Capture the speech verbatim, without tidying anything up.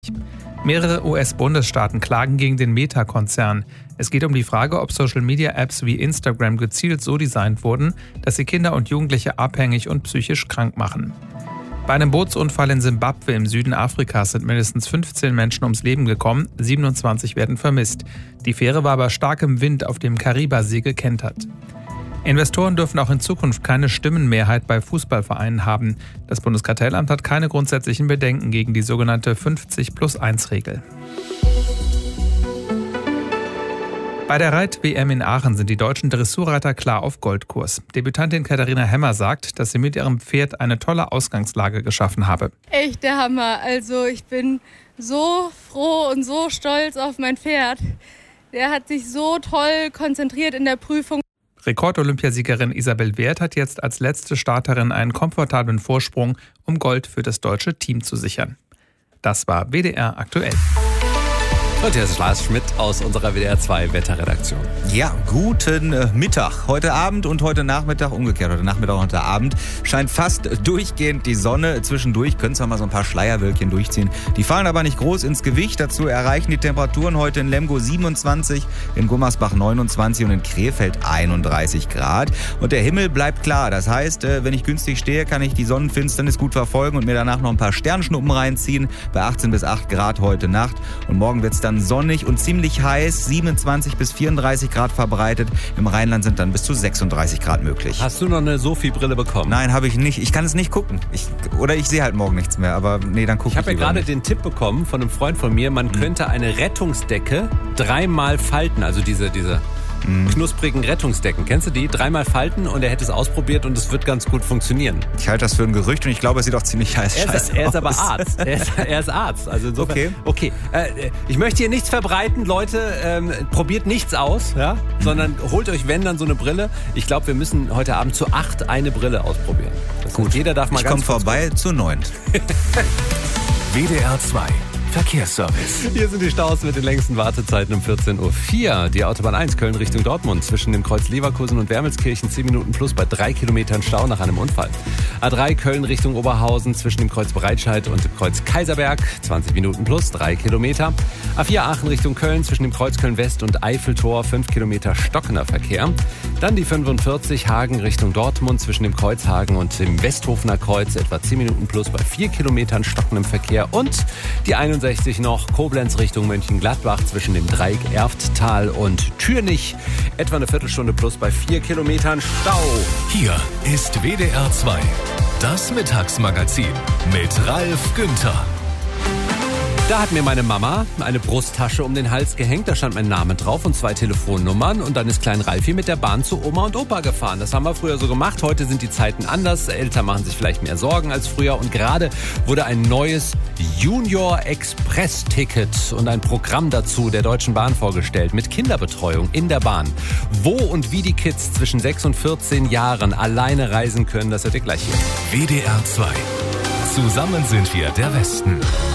Mehrere U S-Bundesstaaten klagen gegen den Meta-Konzern. Es geht um die Frage, ob Social-Media-Apps wie Instagram gezielt so designt wurden, dass sie Kinder und Jugendliche abhängig und psychisch krank machen. Bei einem Bootsunfall in Simbabwe im Süden Afrikas sind mindestens fünfzehn Menschen ums Leben gekommen, siebenundzwanzig werden vermisst. Die Fähre war bei starkem Wind auf dem Kariba-See gekentert. Investoren dürfen auch in Zukunft keine Stimmenmehrheit bei Fußballvereinen haben. Das Bundeskartellamt hat keine grundsätzlichen Bedenken gegen die sogenannte fünfzig plus eins Regel. Bei der Reit-W M in Aachen sind die deutschen Dressurreiter klar auf Goldkurs. Debütantin Katharina Hemmer sagt, dass sie mit ihrem Pferd eine tolle Ausgangslage geschaffen habe. Echt der Hammer. Also ich bin so froh und so stolz auf mein Pferd. Der hat sich so toll konzentriert in der Prüfung. Rekord-Olympiasiegerin Isabel Wert hat jetzt als letzte Starterin einen komfortablen Vorsprung, um Gold für das deutsche Team zu sichern. Das war W D R aktuell. Und hier ist Lars Schmidt aus unserer W D R zwei Wetterredaktion. Ja, guten äh, Mittag. Heute Abend und heute Nachmittag, umgekehrt, heute Nachmittag und heute Abend, scheint fast durchgehend die Sonne. Zwischendurch können zwar mal so ein paar Schleierwölkchen durchziehen. Die fallen aber nicht groß ins Gewicht. Dazu erreichen die Temperaturen heute in Lemgo siebenundzwanzig, in Gummersbach neunundzwanzig und in Krefeld einunddreißig Grad. Und der Himmel bleibt klar. Das heißt, äh, wenn ich günstig stehe, kann ich die Sonnenfinsternis gut verfolgen und mir danach noch ein paar Sternschnuppen reinziehen. Bei achtzehn bis acht Grad heute Nacht. Und morgen wird es dann sonnig und ziemlich heiß, siebenundzwanzig bis vierunddreißig Grad verbreitet. Im Rheinland sind dann bis zu sechsunddreißig Grad möglich. Hast du noch eine Sophie-Brille bekommen? Nein, habe ich nicht. Ich kann es nicht gucken. Ich, oder ich sehe halt morgen nichts mehr, aber nee, dann gucke ich Ich habe ja gerade den Tipp bekommen von einem Freund von mir, man könnte eine Rettungsdecke dreimal falten, also diese, diese knusprigen Rettungsdecken. Kennst du die? Dreimal falten und er hätte es ausprobiert und es wird ganz gut funktionieren. Ich halte das für ein Gerücht und ich glaube, es sieht auch ziemlich heiß er ist, er ist aber Arzt. Er ist, er ist Arzt. Also insofern, okay. Okay. Äh, ich möchte hier nichts verbreiten, Leute. Ähm, probiert nichts aus, ja? Sondern holt euch, wenn, dann so eine Brille. Ich glaube, wir müssen heute Abend zu acht eine Brille ausprobieren. Das gut. Heißt, jeder darf mal ich ganz komme vorbei gucken. zu neun. W D R zwei Verkehrsservice. Hier sind die Staus mit den längsten Wartezeiten um vierzehn Uhr vier. Die Autobahn eins Köln Richtung Dortmund zwischen dem Kreuz Leverkusen und Wermelskirchen zehn Minuten plus bei drei Kilometern Stau nach einem Unfall. A drei Köln Richtung Oberhausen zwischen dem Kreuz Breitscheid und dem Kreuz Kaiserberg zwanzig Minuten plus drei Kilometer. A vier Aachen Richtung Köln zwischen dem Kreuz Köln West und Eiffeltor fünf Kilometer stockender Verkehr. Dann die fünfundvierzig Hagen Richtung Dortmund zwischen dem Kreuz Hagen und dem Westhofener Kreuz etwa zehn Minuten plus bei vier Kilometern stockendem Verkehr. Und die einundsechzig noch Koblenz Richtung Mönchengladbach zwischen dem Dreieck Erfttal und Türnich. Etwa eine Viertelstunde plus bei vier Kilometern Stau. Hier ist W D R zwei, das Mittagsmagazin mit Ralf Günther. Da hat mir meine Mama eine Brusttasche um den Hals gehängt. Da stand mein Name drauf und zwei Telefonnummern. Und dann ist Klein Ralfi mit der Bahn zu Oma und Opa gefahren. Das haben wir früher so gemacht. Heute sind die Zeiten anders. Eltern machen sich vielleicht mehr Sorgen als früher. Und gerade wurde ein neues Junior Express Ticket und ein Programm dazu der Deutschen Bahn vorgestellt. Mit Kinderbetreuung in der Bahn. Wo und wie die Kids zwischen sechs und vierzehn Jahren alleine reisen können, das hört ihr gleich hier. W D R zwei. Zusammen sind wir der Westen.